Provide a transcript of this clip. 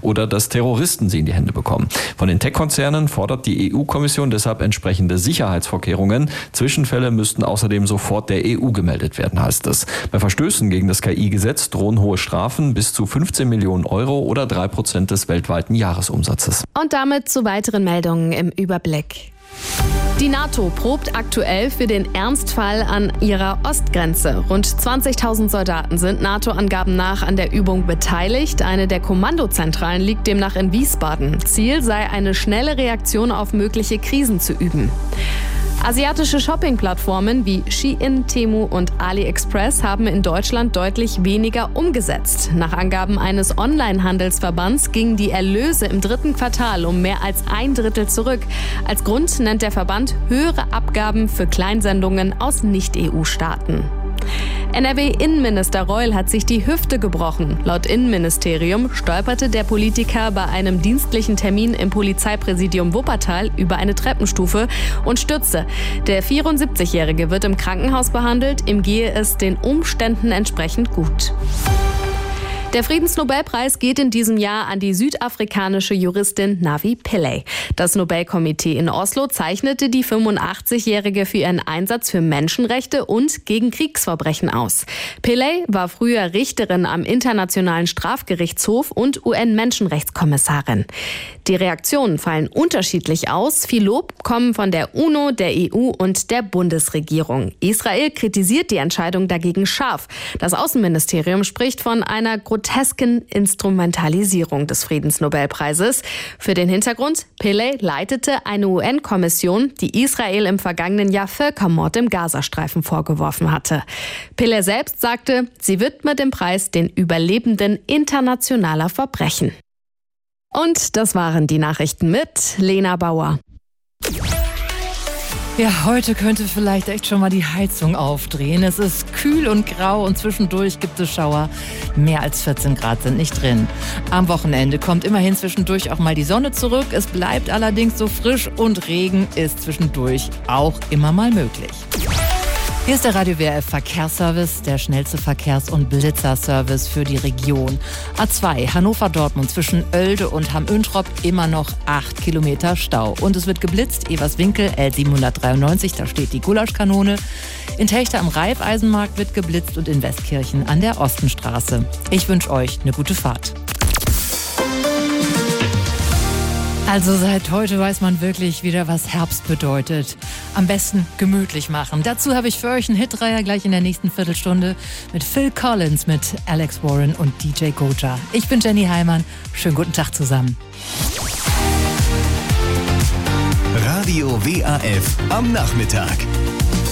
oder dass Terroristen sie in die Hände bekommen. Von den Tech-Konzernen fordert die EU-Kommission deshalb entsprechende Sicherheitsvorkehrungen. Zwischenfälle müssten außerdem sofort der EU gemeldet werden, heißt es. Bei Verstößen gegen das KI-Gesetz drohen hohe Strafen bis zu 15 Millionen Euro oder 3% des weltweiten Jahresumsatzes. Und damit zu weiteren Meldungen im Überblick. Die NATO probt aktuell für den Ernstfall an ihrer Ostgrenze. Rund 20.000 Soldaten sind NATO-Angaben nach an der Übung beteiligt. Eine der Kommandozentralen liegt demnach in Wiesbaden. Ziel sei eine schnelle Reaktion auf mögliche Krisen zu üben. Asiatische Shopping-Plattformen wie Shein, Temu und AliExpress haben in Deutschland deutlich weniger umgesetzt. Nach Angaben eines Online-Handelsverbands gingen die Erlöse im 3. Quartal um mehr als 1/3 zurück. Als Grund nennt der Verband höhere Abgaben für Kleinsendungen aus Nicht-EU-Staaten. NRW-Innenminister Reul hat sich die Hüfte gebrochen. Laut Innenministerium stolperte der Politiker bei einem dienstlichen Termin im Polizeipräsidium Wuppertal über eine Treppenstufe und stürzte. Der 74-Jährige wird im Krankenhaus behandelt. Ihm gehe es den Umständen entsprechend gut. Der Friedensnobelpreis geht in diesem Jahr an die südafrikanische Juristin Navi Pillay. Das Nobelkomitee in Oslo zeichnete die 85-Jährige für ihren Einsatz für Menschenrechte und gegen Kriegsverbrechen aus. Pillay war früher Richterin am Internationalen Strafgerichtshof und UN-Menschenrechtskommissarin. Die Reaktionen fallen unterschiedlich aus. Viel Lob kommen von der UNO, der EU und der Bundesregierung. Israel kritisiert die Entscheidung dagegen scharf. Das Außenministerium spricht von einer grotesken Instrumentalisierung des Friedensnobelpreises. Für den Hintergrund, Pillay leitete eine UN-Kommission, die Israel im vergangenen Jahr Völkermord im Gazastreifen vorgeworfen hatte. Pillay selbst sagte, sie widmet den Preis den Überlebenden internationaler Verbrechen. Und das waren die Nachrichten mit Lena Bauer. Ja, heute könnte vielleicht echt schon mal die Heizung aufdrehen. Es ist kühl und grau und zwischendurch gibt es Schauer. Mehr als 14 Grad sind nicht drin. Am Wochenende kommt immerhin zwischendurch auch mal die Sonne zurück. Es bleibt allerdings so frisch und Regen ist zwischendurch auch immer mal möglich. Hier ist der Radio WRF Verkehrsservice, der schnellste Verkehrs- und Blitzerservice für die Region. A2 Hannover-Dortmund zwischen Oelde und Hamm-Üntrop immer noch 8 Kilometer Stau. Und es wird geblitzt, Everswinkel, L793, da steht die Gulaschkanone. In Techte am Raiffeisenmarkt wird geblitzt und in Westkirchen an der Ostenstraße. Ich wünsche euch eine gute Fahrt. Also seit heute weiß man wirklich wieder, was Herbst bedeutet. Am besten gemütlich machen. Dazu habe ich für euch einen Hitreiher gleich in der nächsten Viertelstunde mit Phil Collins, mit Alex Warren und DJ Goja. Ich bin Jenny Heimann. Schönen guten Tag zusammen. Radio WAF am Nachmittag.